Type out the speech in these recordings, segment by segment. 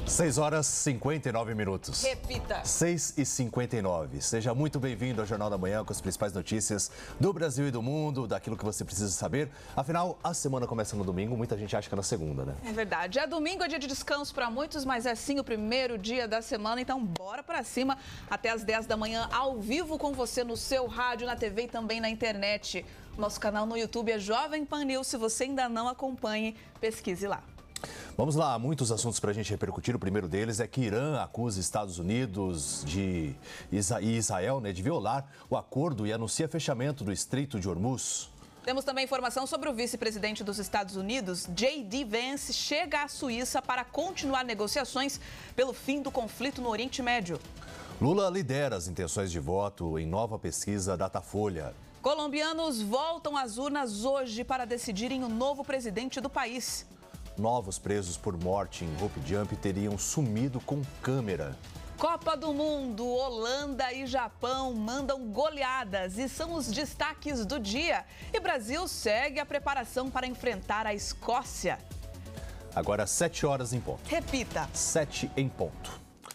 6 horas e 59 minutos. Repita. 6h59. Seja muito bem-vindo ao Jornal da Manhã com as principais notícias do Brasil e do mundo, daquilo que você precisa saber. Afinal, a semana começa no domingo, muita gente acha que é na segunda, né? É verdade. Domingo é dia de descanso para muitos, mas é sim o primeiro dia da semana, então bora para cima até as 10 da manhã, ao vivo com você no seu rádio, na TV e também na internet. Nosso canal no YouTube é Jovem Pan News. Se você ainda não acompanhe, pesquise lá. Vamos lá, muitos assuntos para a gente repercutir. O primeiro deles é que Irã acusa Estados Unidos e Israel de violar o acordo e anuncia fechamento do Estreito de Hormuz. Temos também informação sobre o vice-presidente dos Estados Unidos, J.D. Vance, chega à Suíça para continuar negociações pelo fim do conflito no Oriente Médio. Lula lidera as intenções de voto em nova pesquisa Datafolha. Colombianos voltam às urnas hoje para decidirem o novo presidente do país. Novos presos por morte em Hope Jump teriam sumido com câmera. Copa do Mundo, Holanda e Japão mandam goleadas e são os destaques do dia. E Brasil segue a preparação para enfrentar a Escócia. Agora 7 horas em ponto. Repita. 7 em ponto.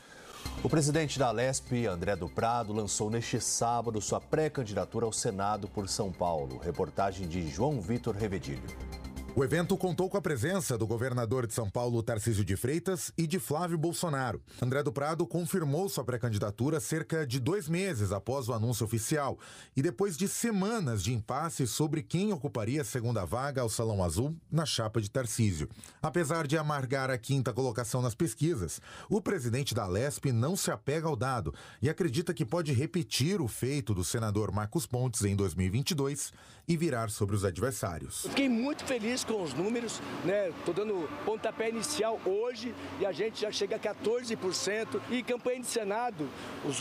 O presidente da Alesp, André do Prado, lançou neste sábado sua pré-candidatura ao Senado por São Paulo. Reportagem de João Vitor Revedilho. O evento contou com a presença do governador de São Paulo, Tarcísio de Freitas, e de Flávio Bolsonaro. André do Prado confirmou sua pré-candidatura cerca de 2 meses após o anúncio oficial e depois de semanas de impasse sobre quem ocuparia a segunda vaga ao Salão Azul na chapa de Tarcísio. Apesar de amargar a 5ª colocação nas pesquisas, o presidente da Alesp não se apega ao dado e acredita que pode repetir o feito do senador Marcos Pontes em 2022 e virar sobre os adversários. Eu fiquei muito feliz com os números, né? Tô dando pontapé inicial hoje e a gente já chega a 14%. E campanha de Senado, as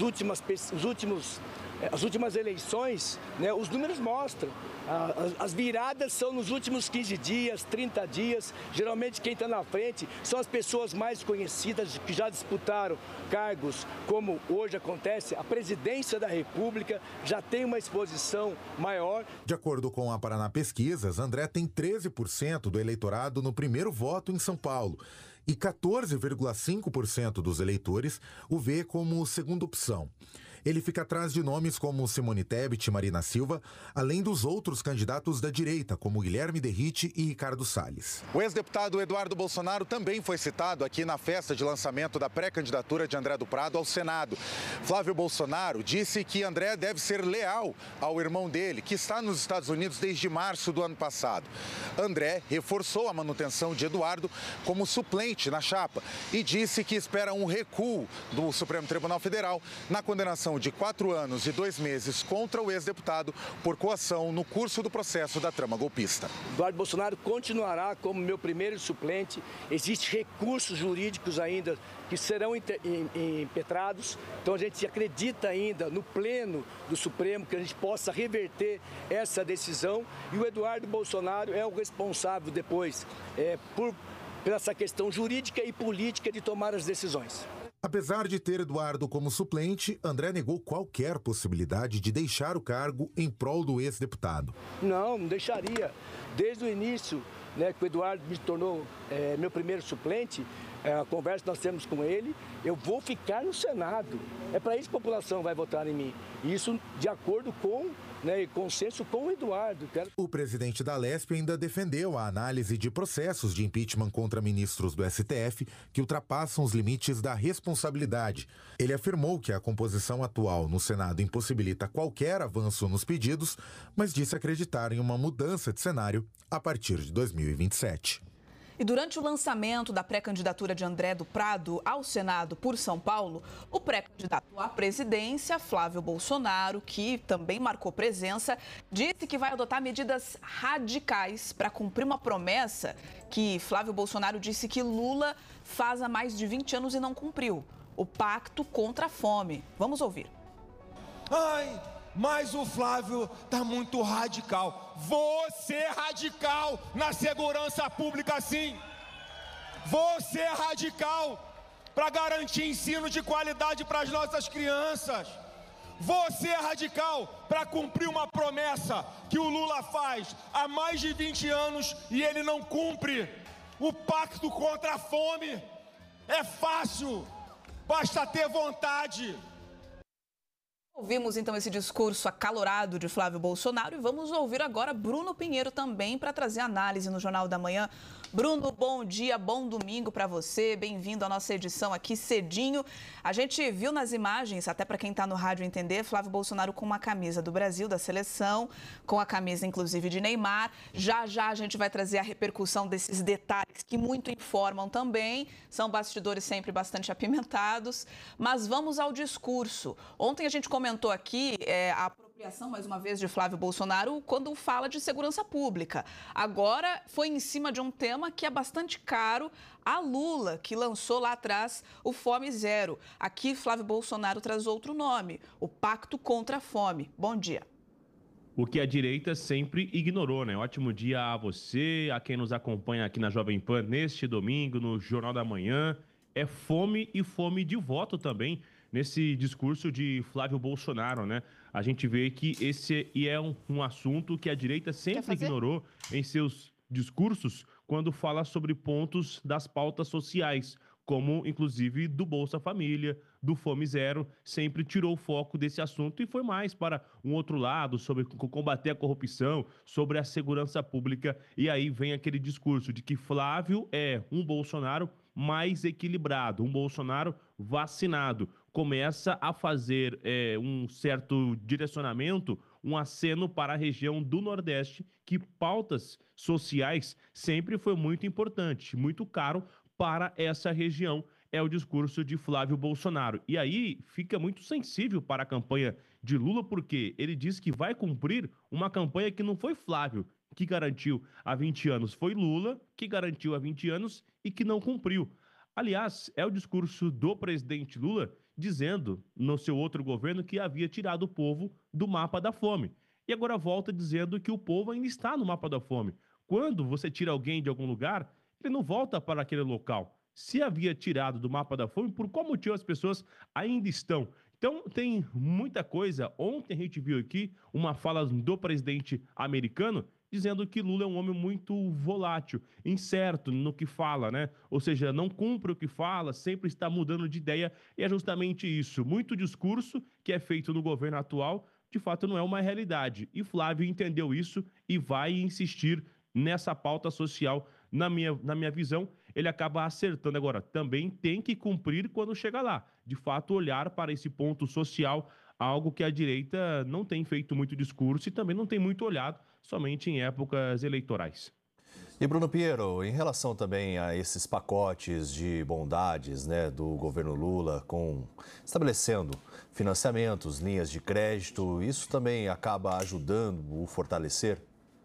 últimas eleições, né? Os números mostram. As viradas são nos últimos 15 dias, 30 dias. Geralmente quem está na frente são as pessoas mais conhecidas que já disputaram cargos, como hoje acontece, a presidência da República já tem uma exposição maior. De acordo com a Paraná Pesquisas, André tem 13% do eleitorado no primeiro voto em São Paulo e 14,5% dos eleitores o vê como segunda opção. Ele fica atrás de nomes como Simone Tebet e Marina Silva, além dos outros candidatos da direita, como Guilherme Derrite e Ricardo Salles. O ex-deputado Eduardo Bolsonaro também foi citado aqui na festa de lançamento da pré-candidatura de André do Prado ao Senado. Flávio Bolsonaro disse que André deve ser leal ao irmão dele, que está nos Estados Unidos desde março do ano passado. André reforçou a manutenção de Eduardo como suplente na chapa e disse que espera um recuo do Supremo Tribunal Federal na condenação de 4 anos e 2 meses contra o ex-deputado por coação no curso do processo da trama golpista. Eduardo Bolsonaro continuará como meu primeiro suplente. Existem recursos jurídicos ainda que serão impetrados. Então a gente acredita ainda no pleno do Supremo que a gente possa reverter essa decisão. E o Eduardo Bolsonaro é o responsável depois por essa questão jurídica e política de tomar as decisões. Apesar de ter Eduardo como suplente, André negou qualquer possibilidade de deixar o cargo em prol do ex-deputado. Não deixaria. Desde o início, né, que o Eduardo me tornou meu primeiro suplente, a conversa que nós temos com ele, eu vou ficar no Senado. É para isso que a população vai votar em mim. Isso de acordo com e consenso com o Eduardo. O presidente da Alesp ainda defendeu a análise de processos de impeachment contra ministros do STF que ultrapassam os limites da responsabilidade. Ele afirmou que a composição atual no Senado impossibilita qualquer avanço nos pedidos, mas disse acreditar em uma mudança de cenário a partir de 2027. E durante o lançamento da pré-candidatura de André do Prado ao Senado por São Paulo, o pré-candidato à presidência, Flávio Bolsonaro, que também marcou presença, disse que vai adotar medidas radicais para cumprir uma promessa que Flávio Bolsonaro disse que Lula faz há mais de 20 anos e não cumpriu: o pacto contra a fome. Vamos ouvir. Mas o Flávio tá muito radical. Vou ser radical na segurança pública, sim. Vou ser radical para garantir ensino de qualidade para as nossas crianças. Vou ser radical para cumprir uma promessa que o Lula faz há mais de 20 anos e ele não cumpre: o pacto contra a fome. É fácil, basta ter vontade. Ouvimos então esse discurso acalorado de Flávio Bolsonaro e vamos ouvir agora Bruno Pinheiro também para trazer análise no Jornal da Manhã. Bruno, bom dia, bom domingo para você, bem-vindo à nossa edição aqui cedinho. A gente viu nas imagens, até para quem está no rádio entender, Flávio Bolsonaro com uma camisa do Brasil, da seleção, com a camisa inclusive de Neymar. Já já a gente vai trazer a repercussão desses detalhes que muito informam também, são bastidores sempre bastante apimentados, mas vamos ao discurso. Ontem a gente comentou aqui a apropriação, mais uma vez, de Flávio Bolsonaro quando fala de segurança pública. Agora foi em cima de um tema que é bastante caro a Lula, que lançou lá atrás o Fome Zero. Aqui Flávio Bolsonaro traz outro nome, o Pacto contra a Fome. Bom dia. O que a direita sempre ignorou, né? Ótimo dia a você, a quem nos acompanha aqui na Jovem Pan neste domingo, no Jornal da Manhã. É fome e fome de voto também nesse discurso de Flávio Bolsonaro, né? A gente vê que esse é um assunto que a direita sempre ignorou em seus discursos quando fala sobre pontos das pautas sociais, como inclusive do Bolsa Família, do Fome Zero, sempre tirou o foco desse assunto e foi mais para um outro lado, sobre combater a corrupção, sobre a segurança pública. E aí vem aquele discurso de que Flávio é um Bolsonaro mais equilibrado, um Bolsonaro vacinado. Começa a fazer um certo direcionamento, um aceno para a região do Nordeste, que pautas sociais sempre foi muito importante, muito caro para essa região. É o discurso de Flávio Bolsonaro. E aí fica muito sensível para a campanha de Lula, porque ele diz que vai cumprir uma campanha que não foi Flávio que garantiu há 20 anos, foi Lula que garantiu há 20 anos e que não cumpriu. Aliás, é o discurso do presidente Lula dizendo no seu outro governo que havia tirado o povo do mapa da fome. E agora volta dizendo que o povo ainda está no mapa da fome. Quando você tira alguém de algum lugar, ele não volta para aquele local. Se havia tirado do mapa da fome, por qual motivo as pessoas ainda estão? Então, tem muita coisa. Ontem a gente viu aqui uma fala do presidente americano dizendo que Lula é um homem muito volátil, incerto no que fala, né? Ou seja, não cumpre o que fala, sempre está mudando de ideia, e é justamente isso. Muito discurso que é feito no governo atual, de fato, não é uma realidade. E Flávio entendeu isso e vai insistir nessa pauta social. Na minha visão, ele acaba acertando. Agora, também tem que cumprir quando chega lá. De fato, olhar para esse ponto social, algo que a direita não tem feito muito discurso e também não tem muito olhado, somente em épocas eleitorais. E Bruno Pinheiro, em relação também a esses pacotes de bondades, né, do governo Lula, estabelecendo financiamentos, linhas de crédito, isso também acaba ajudando o fortalecer?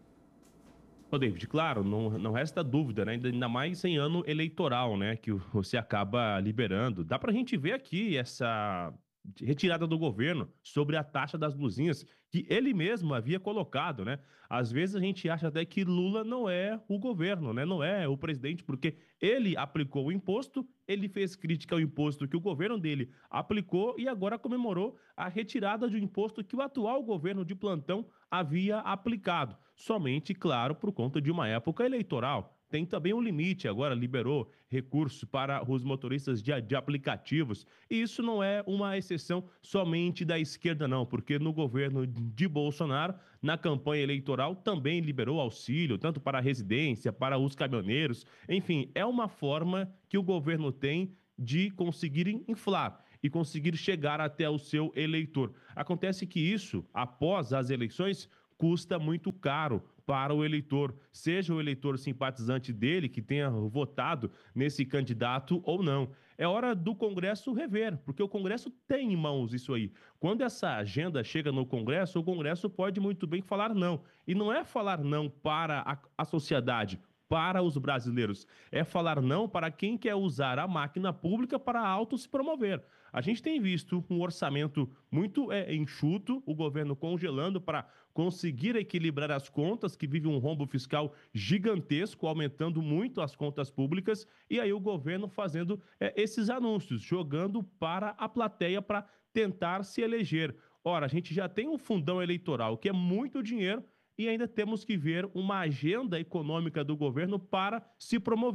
Ô, David, claro, não resta dúvida, né? Ainda mais em ano eleitoral, né? Que você acaba liberando. Dá pra gente ver aqui essa retirada do governo sobre a taxa das blusinhas que ele mesmo havia colocado, né? Às vezes a gente acha até que Lula não é o governo, né? Não é o presidente, porque ele aplicou o imposto, ele fez crítica ao imposto que o governo dele aplicou e agora comemorou a retirada de um imposto que o atual governo de plantão havia aplicado. Somente, claro, por conta de uma época eleitoral. Tem também um limite, agora liberou recursos para os motoristas de aplicativos. E isso não é uma exceção somente da esquerda, não, porque no governo de Bolsonaro, na campanha eleitoral, também liberou auxílio, tanto para a residência, para os caminhoneiros. Enfim, é uma forma que o governo tem de conseguir inflar e conseguir chegar até o seu eleitor. Acontece que isso, após as eleições, custa muito caro para o eleitor, seja o eleitor simpatizante dele, que tenha votado nesse candidato ou não. É hora do Congresso rever, porque o Congresso tem em mãos isso aí. Quando essa agenda chega no Congresso, o Congresso pode muito bem falar não. E não é falar não para a sociedade, para os brasileiros. É falar não para quem quer usar a máquina pública para auto se promover. A gente tem visto um orçamento muito enxuto, o governo congelando para conseguir equilibrar as contas, que vive um rombo fiscal gigantesco, aumentando muito as contas públicas, e aí o governo fazendo esses anúncios, jogando para a plateia para tentar se eleger. Ora, a gente já tem um fundão eleitoral, que é muito dinheiro, e ainda temos que ver uma agenda econômica do governo para se promover.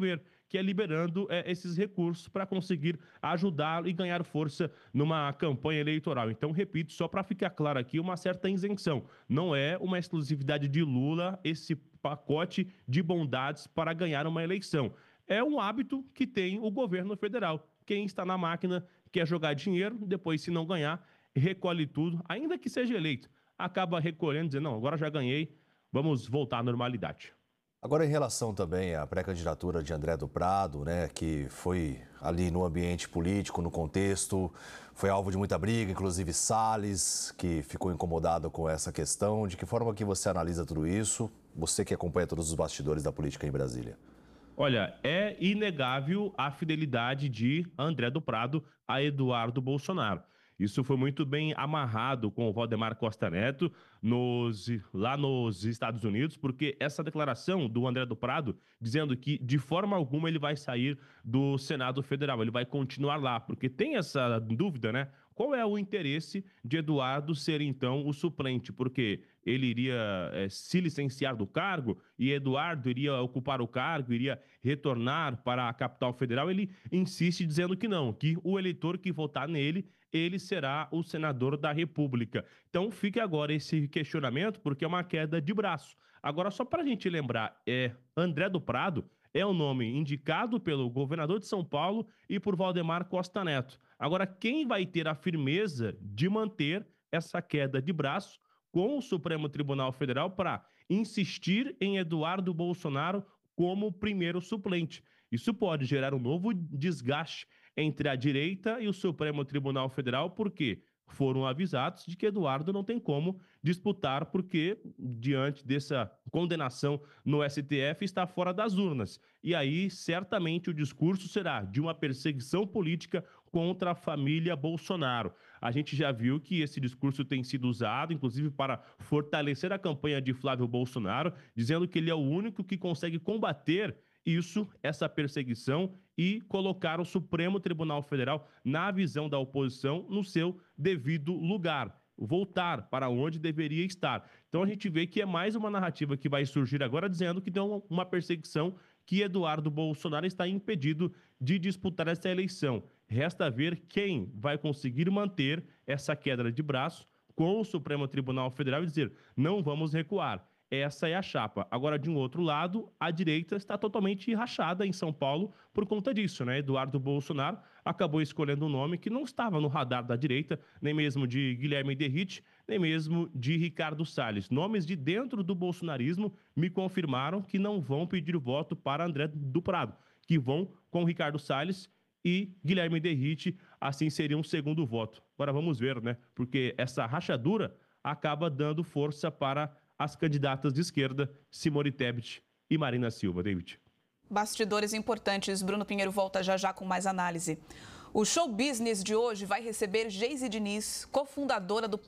que é liberando esses recursos para conseguir ajudá-lo e ganhar força numa campanha eleitoral. Então, repito, só para ficar claro aqui, uma certa isenção. Não é uma exclusividade de Lula esse pacote de bondades para ganhar uma eleição. É um hábito que tem o governo federal. Quem está na máquina quer jogar dinheiro, depois, se não ganhar, recolhe tudo, ainda que seja eleito. Acaba recolhendo, dizendo, não, agora já ganhei, vamos voltar à normalidade. Agora, em relação também à pré-candidatura de André do Prado, né, que foi ali no ambiente político, no contexto, foi alvo de muita briga, inclusive Salles, que ficou incomodado com essa questão. De que forma que você analisa tudo isso? Você que acompanha todos os bastidores da política em Brasília. Olha, é inegável a fidelidade de André do Prado a Eduardo Bolsonaro. Isso foi muito bem amarrado com o Valdemar Costa Neto lá nos Estados Unidos, porque essa declaração do André do Prado, dizendo que de forma alguma ele vai sair do Senado Federal, ele vai continuar lá, porque tem essa dúvida, né? Qual é o interesse de Eduardo ser, então, o suplente? Porque ele iria se licenciar do cargo e Eduardo iria ocupar o cargo, iria retornar para a capital federal. Ele insiste dizendo que não, que o eleitor que votar nele, ele será o senador da República. Então, fica agora esse questionamento, porque é uma queda de braço. Agora, só para a gente lembrar, André do Prado é o nome indicado pelo governador de São Paulo e por Valdemar Costa Neto. Agora, quem vai ter a firmeza de manter essa queda de braço com o Supremo Tribunal Federal para insistir em Eduardo Bolsonaro como primeiro suplente? Isso pode gerar um novo desgaste entre a direita e o Supremo Tribunal Federal, porque foram avisados de que Eduardo não tem como disputar, porque, diante dessa condenação no STF, está fora das urnas. E aí, certamente, o discurso será de uma perseguição política contra a família Bolsonaro. A gente já viu que esse discurso tem sido usado, inclusive, para fortalecer a campanha de Flávio Bolsonaro, dizendo que ele é o único que consegue combater essa perseguição e colocar o Supremo Tribunal Federal, na visão da oposição, no seu devido lugar, voltar para onde deveria estar. Então a gente vê que é mais uma narrativa que vai surgir agora dizendo que tem uma perseguição, que Eduardo Bolsonaro está impedido de disputar essa eleição. Resta ver quem vai conseguir manter essa queda de braço com o Supremo Tribunal Federal e dizer, não vamos recuar. Essa é a chapa. Agora, de um outro lado, a direita está totalmente rachada em São Paulo por conta disso, né? Eduardo Bolsonaro acabou escolhendo um nome que não estava no radar da direita, nem mesmo de Guilherme Derrite, nem mesmo de Ricardo Salles. Nomes de dentro do bolsonarismo me confirmaram que não vão pedir voto para André do Prado, que vão com Ricardo Salles e Guilherme Derrite, assim seria um segundo voto. Agora vamos ver, né? Porque essa rachadura acaba dando força para as candidatas de esquerda, Simone Tebet e Marina Silva. David. Bastidores importantes. Bruno Pinheiro volta já já com mais análise. O Show Business de hoje vai receber Geise Diniz, cofundadora do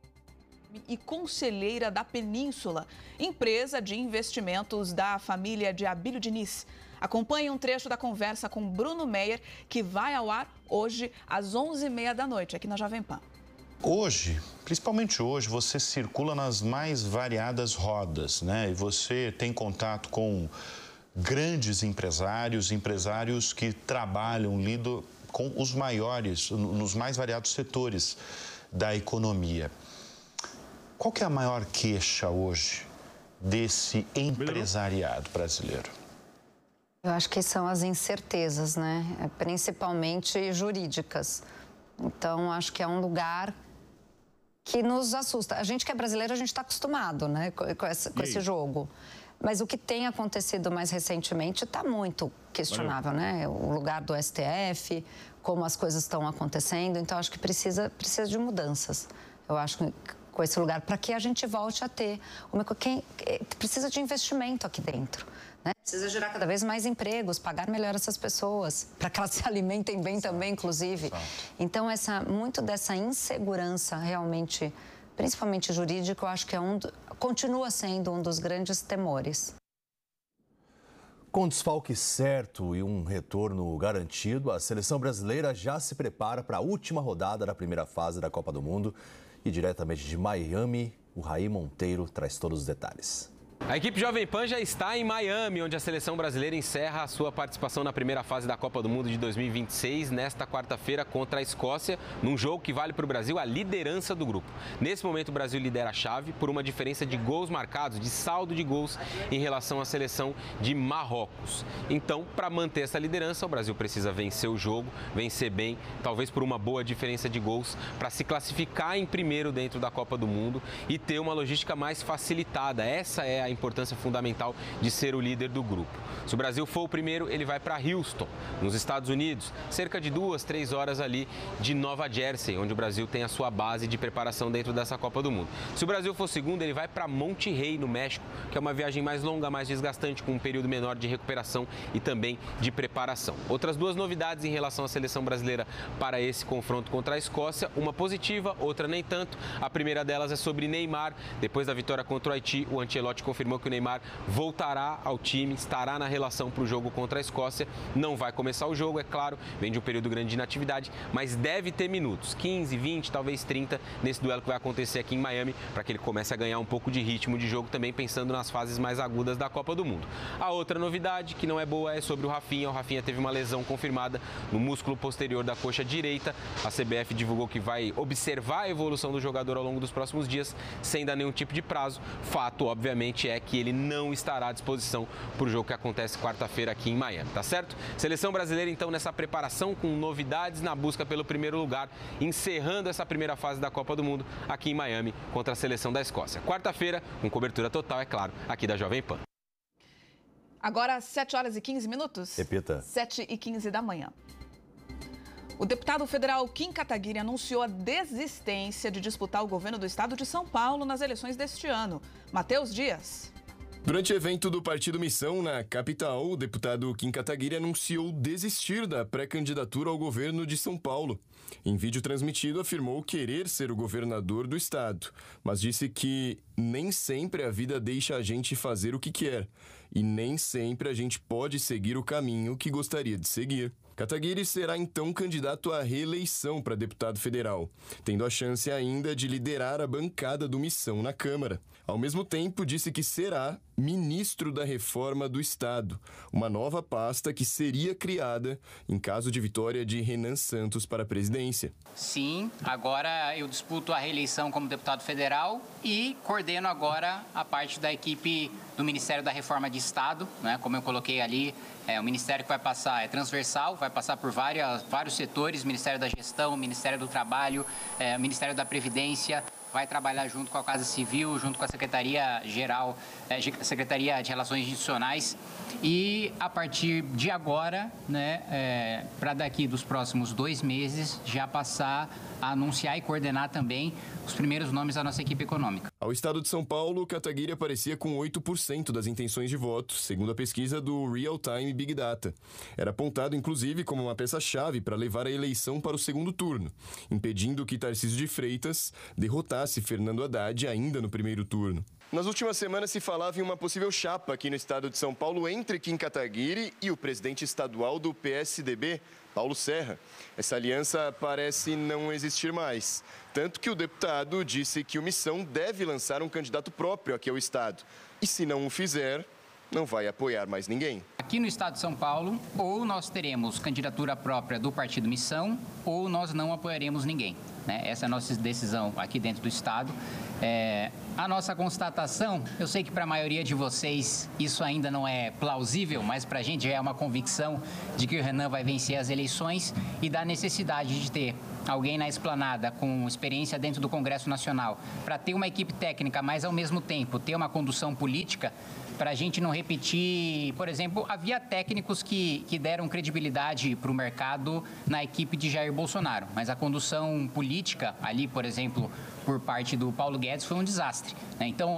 e conselheira da Península, empresa de investimentos da família de Abílio Diniz. Acompanhe um trecho da conversa com Bruno Meyer, que vai ao ar hoje às 11h30 da noite, aqui na Jovem Pan. Hoje, principalmente hoje, você circula nas mais variadas rodas, né? E você tem contato com grandes empresários, empresários que trabalham, lidam com os maiores, nos mais variados setores da economia. Qual que é a maior queixa hoje desse empresariado brasileiro? Eu acho que são as incertezas, né? Principalmente jurídicas. Então, acho que é um lugar que nos assusta. A gente que é brasileiro, a gente está acostumado, né, com esse jogo. Mas o que tem acontecido mais recentemente está muito questionável, né? O lugar do STF, como as coisas estão acontecendo. Então, acho que precisa de mudanças. Eu acho que com esse lugar, para que a gente volte a ter. Precisa de investimento aqui dentro, né? Precisa gerar cada vez mais empregos, pagar melhor essas pessoas, para que elas se alimentem bem também, inclusive. Então, muito dessa insegurança realmente, principalmente jurídica, eu acho que continua sendo um dos grandes temores. Com desfalque certo e um retorno garantido, a seleção brasileira já se prepara para a última rodada da primeira fase da Copa do Mundo. E diretamente de Miami, o Raí Monteiro traz todos os detalhes. A equipe Jovem Pan já está em Miami, onde a seleção brasileira encerra a sua participação na primeira fase da Copa do Mundo de 2026, nesta quarta-feira contra a Escócia, num jogo que vale para o Brasil a liderança do grupo. Nesse momento, o Brasil lidera a chave por uma diferença de gols marcados, de saldo de gols em relação à seleção de Marrocos. Então, para manter essa liderança, o Brasil precisa vencer o jogo, vencer bem, talvez por uma boa diferença de gols, para se classificar em primeiro dentro da Copa do Mundo e ter uma logística mais facilitada. Essa é a importância fundamental de ser o líder do grupo. Se o Brasil for o primeiro, ele vai para Houston, nos Estados Unidos, cerca de 2-3 horas ali de Nova Jersey, onde o Brasil tem a sua base de preparação dentro dessa Copa do Mundo. Se o Brasil for segundo, ele vai para Monterrey, no México, que é uma viagem mais longa, mais desgastante, com um período menor de recuperação e também de preparação. Outras duas novidades em relação à seleção brasileira para esse confronto contra a Escócia, uma positiva, outra nem tanto. A primeira delas é sobre Neymar. Depois da vitória contra o Haiti, o Ancelotti confirmou que o Neymar voltará ao time, estará na relação para o jogo contra a Escócia. Não vai começar o jogo, é claro, vem de um período grande de inatividade, mas deve ter minutos, 15, 20, talvez 30, nesse duelo que vai acontecer aqui em Miami, para que ele comece a ganhar um pouco de ritmo de jogo também, pensando nas fases mais agudas da Copa do Mundo. A outra novidade, que não é boa, é sobre o Rafinha. O Rafinha teve uma lesão confirmada no músculo posterior da coxa direita. A CBF divulgou que vai observar a evolução do jogador ao longo dos próximos dias, sem dar nenhum tipo de prazo. Fato, obviamente, é que ele não estará à disposição para o jogo que acontece quarta-feira aqui em Miami, tá certo? Seleção brasileira, então, nessa preparação com novidades na busca pelo primeiro lugar, encerrando essa primeira fase da Copa do Mundo aqui em Miami contra a seleção da Escócia. Quarta-feira, com cobertura total, é claro, aqui da Jovem Pan. Agora, 7 horas e 15 minutos. Repita. 7h15 da manhã. O deputado federal Kim Kataguiri anunciou a desistência de disputar o governo do estado de São Paulo nas eleições deste ano. Matheus Dias. Durante o evento do Partido Missão na capital, o deputado Kim Kataguiri anunciou desistir da pré-candidatura ao governo de São Paulo. Em vídeo transmitido, afirmou querer ser o governador do estado, mas disse que nem sempre a vida deixa a gente fazer o que quer e nem sempre a gente pode seguir o caminho que gostaria de seguir. Kataguiri será então candidato à reeleição para deputado federal, tendo a chance ainda de liderar a bancada do Missão na Câmara. Ao mesmo tempo, disse que será ministro da Reforma do Estado, uma nova pasta que seria criada em caso de vitória de Renan Santos para a presidência. Sim, agora eu disputo a reeleição como deputado federal e coordeno agora a parte da equipe do Ministério da Reforma de Estado, né? Como eu coloquei ali, o ministério que vai passar é transversal, vai passar por vários setores, Ministério da Gestão, Ministério do Trabalho, Ministério da Previdência. Vai trabalhar junto com a Casa Civil, junto com a Secretaria-Geral, Secretaria de Relações Institucionais. E a partir de agora, né, para daqui dos próximos 2 meses, já passar a anunciar e coordenar também os primeiros nomes da nossa equipe econômica. Ao estado de São Paulo, Kataguiri aparecia com 8% das intenções de voto, segundo a pesquisa do Real Time Big Data. Era apontado, inclusive, como uma peça-chave para levar a eleição para o segundo turno, impedindo que Tarcísio de Freitas derrotasse Fernando Haddad ainda no primeiro turno. Nas últimas semanas se falava em uma possível chapa aqui no estado de São Paulo entre Kim Kataguiri e o presidente estadual do PSDB, Paulo Serra. Essa aliança parece não existir mais, tanto que o deputado disse que o Missão deve lançar um candidato próprio aqui ao estado. E se não o fizer, não vai apoiar mais ninguém. Aqui no estado de São Paulo, ou nós teremos candidatura própria do Partido Missão, ou nós não apoiaremos ninguém. Essa é a nossa decisão aqui dentro do estado. A nossa constatação, eu sei que para a maioria de vocês isso ainda não é plausível, mas para a gente já é uma convicção de que o Renan vai vencer as eleições e da necessidade de ter alguém na esplanada com experiência dentro do Congresso Nacional para ter uma equipe técnica, mas ao mesmo tempo ter uma condução política, para a gente não repetir, por exemplo, havia técnicos que deram credibilidade para o mercado na equipe de Jair Bolsonaro, mas a condução política ali, por exemplo, por parte do Paulo Guedes foi um desastre. Então,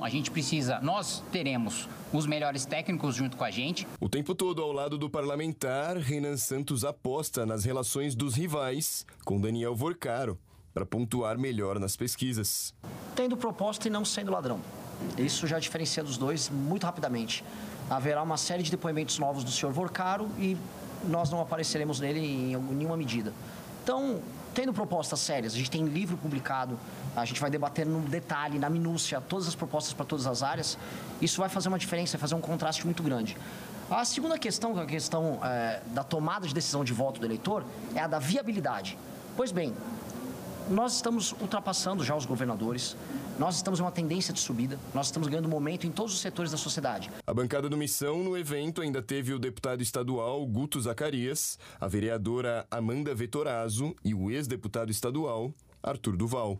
nós teremos os melhores técnicos junto com a gente. O tempo todo ao lado do parlamentar, Renan Santos aposta nas relações dos rivais com Daniel Vorcaro, para pontuar melhor nas pesquisas. Tendo proposta e não sendo ladrão. Isso já diferencia dos dois muito rapidamente. Haverá uma série de depoimentos novos do senhor Vorcaro e nós não apareceremos nele em nenhuma medida. Então, tendo propostas sérias, a gente tem livro publicado A gente vai debater no detalhe, na minúcia, todas as propostas para todas as áreas. Isso vai fazer uma diferença, vai fazer um contraste muito grande. A segunda questão, que é a questão da tomada de decisão de voto do eleitor, é a da viabilidade. Pois bem, nós estamos ultrapassando já os governadores, nós estamos em uma tendência de subida, nós estamos ganhando momento em todos os setores da sociedade. A bancada do Missão no evento ainda teve o deputado estadual Guto Zacarias, a vereadora Amanda Vettorazzo e o ex-deputado estadual Arthur Duval.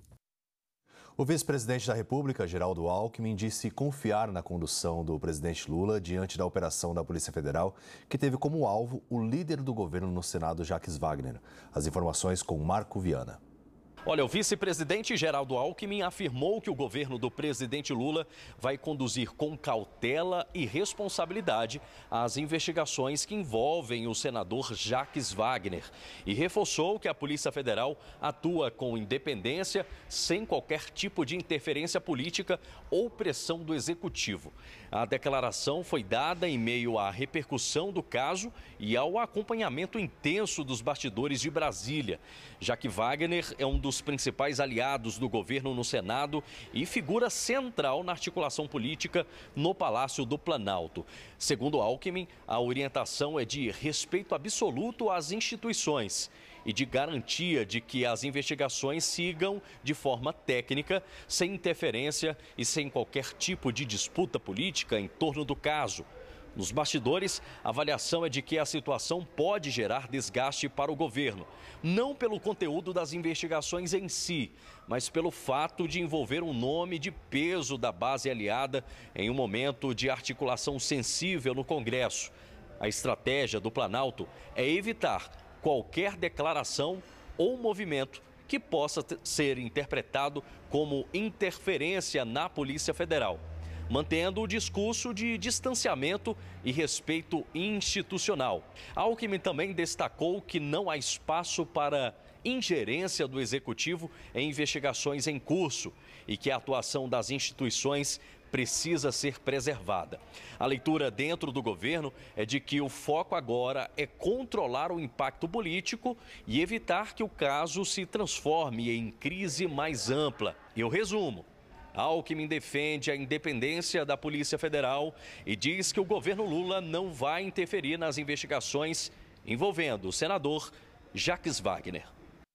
O vice-presidente da República, Geraldo Alckmin, disse confiar na condução do presidente Lula diante da operação da Polícia Federal, que teve como alvo o líder do governo no Senado, Jacques Wagner. As informações com Marco Viana. Olha, o vice-presidente Geraldo Alckmin afirmou que o governo do presidente Lula vai conduzir com cautela e responsabilidade as investigações que envolvem o senador Jacques Wagner e reforçou que a Polícia Federal atua com independência, sem qualquer tipo de interferência política ou pressão do Executivo. A declaração foi dada em meio à repercussão do caso e ao acompanhamento intenso dos bastidores de Brasília, já que Wagner é um dos principais aliados do governo no Senado e figura central na articulação política no Palácio do Planalto. Segundo Alckmin, a orientação é de respeito absoluto às instituições e de garantia de que as investigações sigam de forma técnica, sem interferência e sem qualquer tipo de disputa política em torno do caso. Nos bastidores, a avaliação é de que a situação pode gerar desgaste para o governo, não pelo conteúdo das investigações em si, mas pelo fato de envolver um nome de peso da base aliada em um momento de articulação sensível no Congresso. A estratégia do Planalto é evitar qualquer declaração ou movimento que possa ser interpretado como interferência na Polícia Federal, mantendo o discurso de distanciamento e respeito institucional. Alckmin também destacou que não há espaço para ingerência do Executivo em investigações em curso e que a atuação das instituições precisa ser preservada. A leitura dentro do governo é de que o foco agora é controlar o impacto político e evitar que o caso se transforme em crise mais ampla. Eu resumo. Alckmin defende a independência da Polícia Federal e diz que o governo Lula não vai interferir nas investigações envolvendo o senador Jacques Wagner.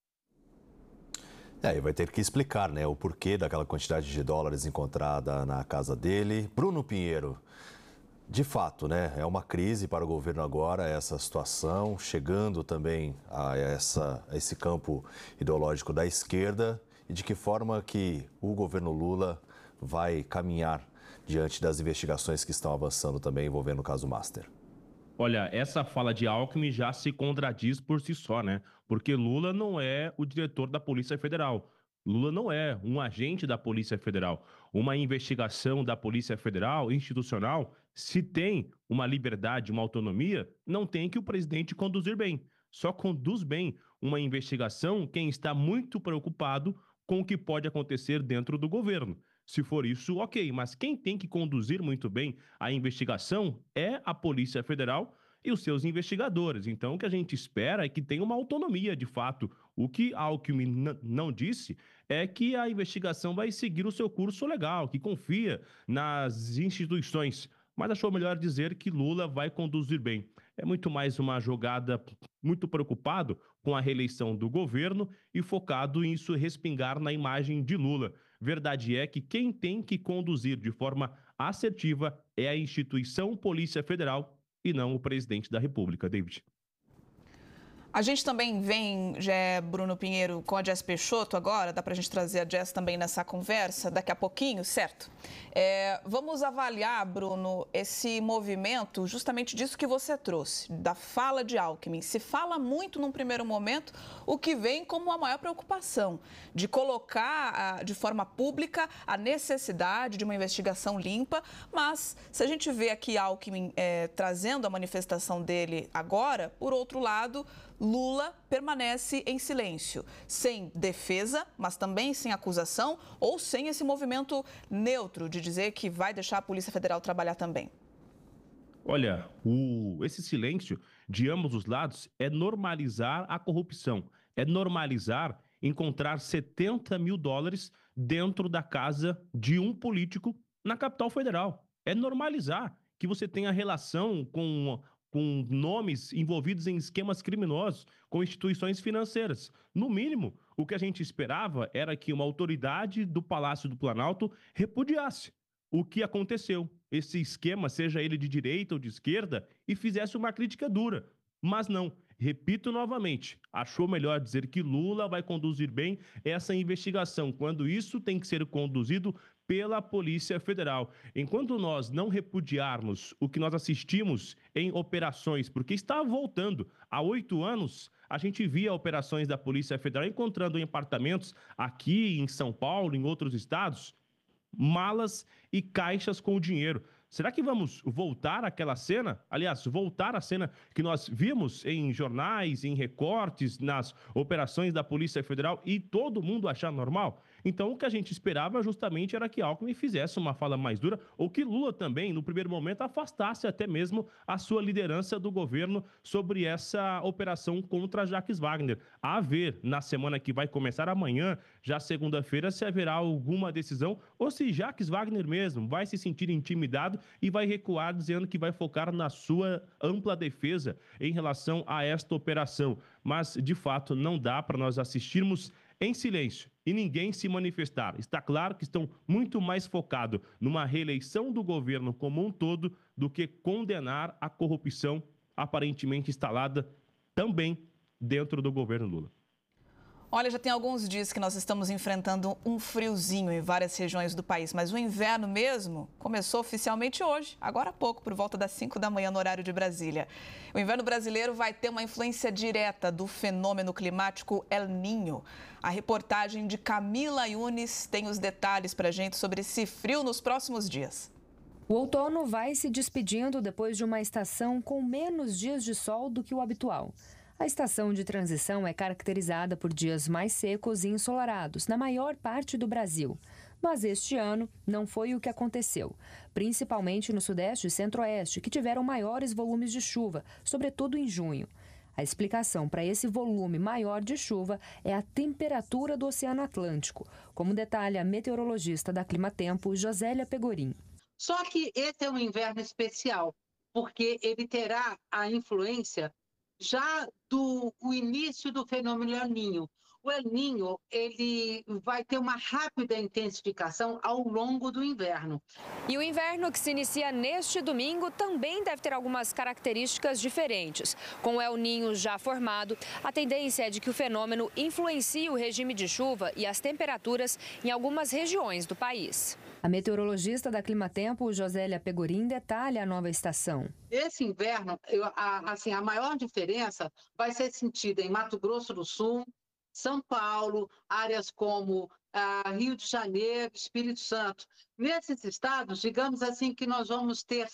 E vai ter que explicar, né, o porquê daquela quantidade de dólares encontrada na casa dele. Bruno Pinheiro, de fato, né, é uma crise para o governo agora, essa situação, chegando também a esse campo ideológico da esquerda. E de que forma que o governo Lula vai caminhar diante das investigações que estão avançando também envolvendo o caso Master? Olha, essa fala de Alckmin já se contradiz por si só, né? Porque Lula não é o diretor da Polícia Federal. Lula não é um agente da Polícia Federal. Uma investigação da Polícia Federal, institucional, se tem uma liberdade, uma autonomia, não tem que o presidente conduzir bem. Só conduz bem uma investigação quem está muito preocupado com o que pode acontecer dentro do governo. Se for isso, ok, mas quem tem que conduzir muito bem a investigação é a Polícia Federal e os seus investigadores. Então, o que a gente espera é que tenha uma autonomia, de fato. O que Alckmin não disse é que a investigação vai seguir o seu curso legal, que confia nas instituições, mas achou melhor dizer que Lula vai conduzir bem. É muito mais uma jogada muito preocupado com a reeleição do governo e focado em isso respingar na imagem de Lula. Verdade é que quem tem que conduzir de forma assertiva é a instituição Polícia Federal e não o presidente da República, David. A gente também vem, Bruno Pinheiro, com a Jess Peixoto agora, dá para a gente trazer a Jess também nessa conversa daqui a pouquinho, certo? Vamos avaliar, Bruno, esse movimento justamente disso que você trouxe, da fala de Alckmin. Se fala muito num primeiro momento, o que vem como a maior preocupação de colocar de forma pública a necessidade de uma investigação limpa, mas se a gente vê aqui Alckmin trazendo a manifestação dele agora, por outro lado, Lula permanece em silêncio, sem defesa, mas também sem acusação ou sem esse movimento neutro de dizer que vai deixar a Polícia Federal trabalhar também. Olha, esse silêncio de ambos os lados é normalizar a corrupção, é normalizar encontrar 70 mil dólares dentro da casa de um político na capital federal. É normalizar que você tenha relação com nomes envolvidos em esquemas criminosos, com instituições financeiras. No mínimo, o que a gente esperava era que uma autoridade do Palácio do Planalto repudiasse o que aconteceu, esse esquema, seja ele de direita ou de esquerda, e fizesse uma crítica dura. Mas não, repito novamente, achou melhor dizer que Lula vai conduzir bem essa investigação, quando isso tem que ser conduzido pela Polícia Federal. Enquanto nós não repudiarmos o que nós assistimos em operações, porque está voltando há 8 anos, a gente via operações da Polícia Federal encontrando em apartamentos aqui em São Paulo, em outros estados, malas e caixas com dinheiro. Será que vamos voltar àquela cena? Aliás, voltar à cena que nós vimos em jornais, em recortes, nas operações da Polícia Federal e todo mundo achar normal? Então, o que a gente esperava justamente era que Alckmin fizesse uma fala mais dura ou que Lula também, no primeiro momento, afastasse até mesmo a sua liderança do governo sobre essa operação contra Jacques Wagner. A ver, na semana que vai começar amanhã, já segunda-feira, se haverá alguma decisão ou se Jacques Wagner mesmo vai se sentir intimidado e vai recuar dizendo que vai focar na sua ampla defesa em relação a esta operação. Mas, de fato, não dá para nós assistirmos em silêncio e ninguém se manifestar. Está claro que estão muito mais focados numa reeleição do governo como um todo do que condenar a corrupção aparentemente instalada também dentro do governo Lula. Olha, já tem alguns dias que nós estamos enfrentando um friozinho em várias regiões do país, mas o inverno mesmo começou oficialmente hoje, agora há pouco, por volta das 5 da manhã no horário de Brasília. O inverno brasileiro vai ter uma influência direta do fenômeno climático El Niño. A reportagem de Camila Yunes tem os detalhes para a gente sobre esse frio nos próximos dias. O outono vai se despedindo depois de uma estação com menos dias de sol do que o habitual. A estação de transição é caracterizada por dias mais secos e ensolarados na maior parte do Brasil. Mas este ano não foi o que aconteceu, principalmente no Sudeste e Centro-Oeste, que tiveram maiores volumes de chuva, sobretudo em junho. A explicação para esse volume maior de chuva é a temperatura do Oceano Atlântico, como detalha a meteorologista da Climatempo, Josélia Pegorim. Só que esse é um inverno especial, porque ele terá a influência já do início do fenômeno El Niño. O El Niño, ele vai ter uma rápida intensificação ao longo do inverno. E o inverno que se inicia neste domingo também deve ter algumas características diferentes. Com o El Niño já formado, a tendência é de que o fenômeno influencie o regime de chuva e as temperaturas em algumas regiões do país. A meteorologista da Climatempo, Josélia Pegorim, detalha a nova estação. Esse inverno, a maior diferença vai ser sentida em Mato Grosso do Sul, São Paulo, áreas como Rio de Janeiro, Espírito Santo. Nesses estados, digamos assim, que nós vamos ter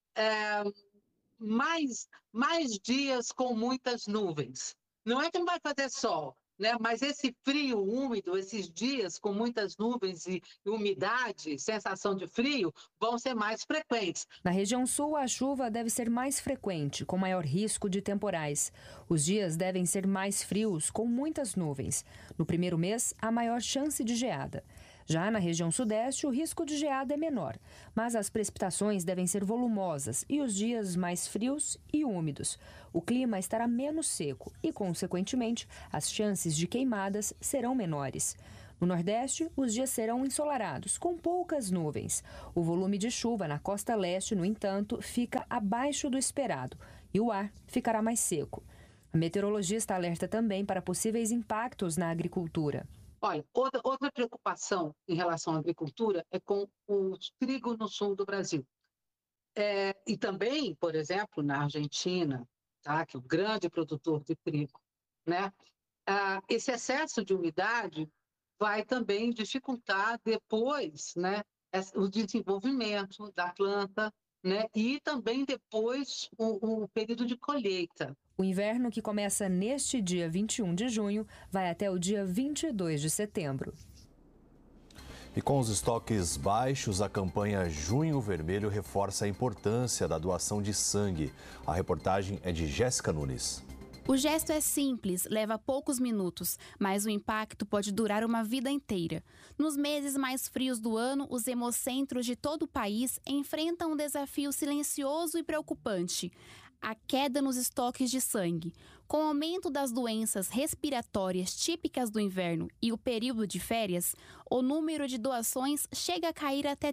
mais dias com muitas nuvens. Não é que não vai fazer sol, né? Mas esse frio úmido, esses dias com muitas nuvens e umidade, sensação de frio, vão ser mais frequentes. Na região sul, a chuva deve ser mais frequente, com maior risco de temporais. Os dias devem ser mais frios, com muitas nuvens. No primeiro mês, há maior chance de geada. Já na região sudeste, o risco de geada é menor, mas as precipitações devem ser volumosas e os dias mais frios e úmidos. O clima estará menos seco e, consequentemente, as chances de queimadas serão menores. No Nordeste, os dias serão ensolarados, com poucas nuvens. O volume de chuva na costa leste, no entanto, fica abaixo do esperado e o ar ficará mais seco. A meteorologista alerta também para possíveis impactos na agricultura. Olha, outra preocupação em relação à agricultura é com o trigo no sul do Brasil. E também, por exemplo, na Argentina, tá, que é um grande produtor de trigo, né? Esse excesso de umidade vai também dificultar depois, né, o desenvolvimento da planta, né, e também depois o período de colheita. O inverno, que começa neste dia 21 de junho, vai até o dia 22 de setembro. E com os estoques baixos, a campanha Junho Vermelho reforça a importância da doação de sangue. A reportagem é de Jéssica Nunes. O gesto é simples, leva poucos minutos, mas o impacto pode durar uma vida inteira. Nos meses mais frios do ano, os hemocentros de todo o país enfrentam um desafio silencioso e preocupante: a queda nos estoques de sangue. Com o aumento das doenças respiratórias típicas do inverno e o período de férias, o número de doações chega a cair até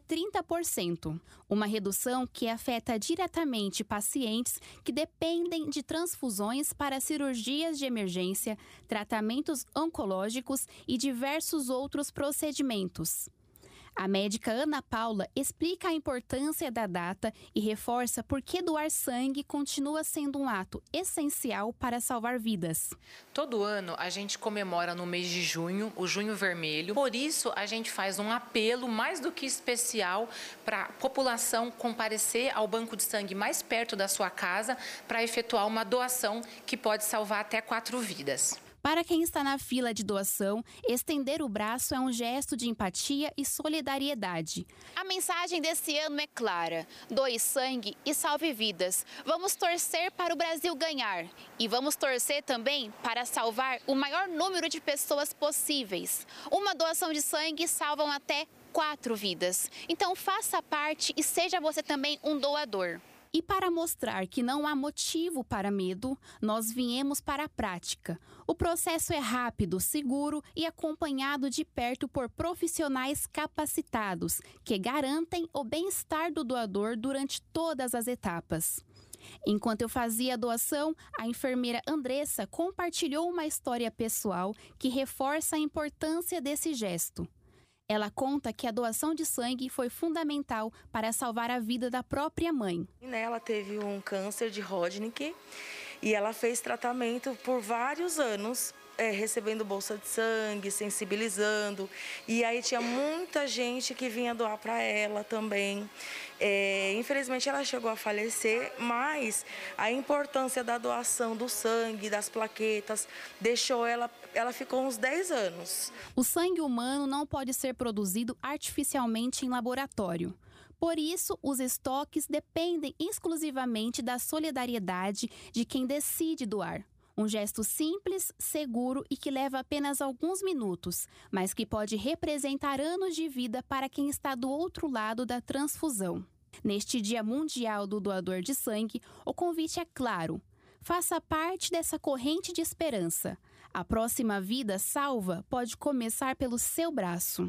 30%. Uma redução que afeta diretamente pacientes que dependem de transfusões para cirurgias de emergência, tratamentos oncológicos e diversos outros procedimentos. A médica Ana Paula explica a importância da data e reforça por que doar sangue continua sendo um ato essencial para salvar vidas. Todo ano a gente comemora no mês de junho o Junho Vermelho. Por isso a gente faz um apelo mais do que especial para a população comparecer ao banco de sangue mais perto da sua casa para efetuar uma doação que pode salvar até 4 vidas. Para quem está na fila de doação, estender o braço é um gesto de empatia e solidariedade. A mensagem desse ano é clara: doe sangue e salve vidas. Vamos torcer para o Brasil ganhar e vamos torcer também para salvar o maior número de pessoas possíveis. Uma doação de sangue salva até 4 vidas. Então faça parte e seja você também um doador. E para mostrar que não há motivo para medo, nós viemos para a prática. O processo é rápido, seguro e acompanhado de perto por profissionais capacitados, que garantem o bem-estar do doador durante todas as etapas. Enquanto eu fazia a doação, a enfermeira Andressa compartilhou uma história pessoal que reforça a importância desse gesto. Ela conta que a doação de sangue foi fundamental para salvar a vida da própria mãe. Ela teve um câncer de Hodgkin e ela fez tratamento por vários anos, recebendo bolsa de sangue, sensibilizando. E aí tinha muita gente que vinha doar para ela também. Infelizmente ela chegou a falecer, mas a importância da doação do sangue, das plaquetas, deixou ela ficou uns 10 anos. O sangue humano não pode ser produzido artificialmente em laboratório. Por isso, os estoques dependem exclusivamente da solidariedade de quem decide doar. Um gesto simples, seguro e que leva apenas alguns minutos, mas que pode representar anos de vida para quem está do outro lado da transfusão. Neste Dia Mundial do Doador de Sangue, o convite é claro: faça parte dessa corrente de esperança. A próxima vida salva pode começar pelo seu braço.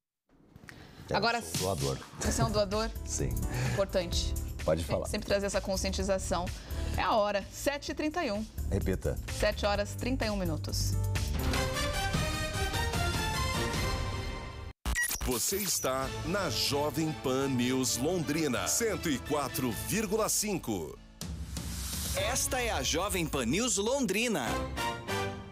Agora, eu sou doador. Você é um doador? Sim. Importante. Pode falar. Sempre trazer essa conscientização. É a hora, 7h31. Repita. 7h31. Você está na Jovem Pan News Londrina, 104,5. Esta é a Jovem Pan News Londrina.